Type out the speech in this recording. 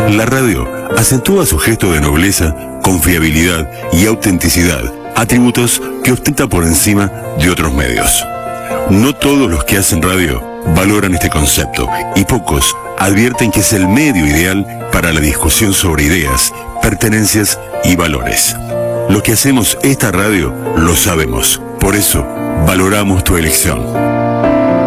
La radio acentúa su gesto de nobleza, confiabilidad y autenticidad, atributos que ostenta por encima de otros medios. No todos los que hacen radio valoran este concepto y pocos advierten que es el medio ideal para la discusión sobre ideas, pertenencias y valores. Los que hacemos esta radio lo sabemos, por eso valoramos tu elección.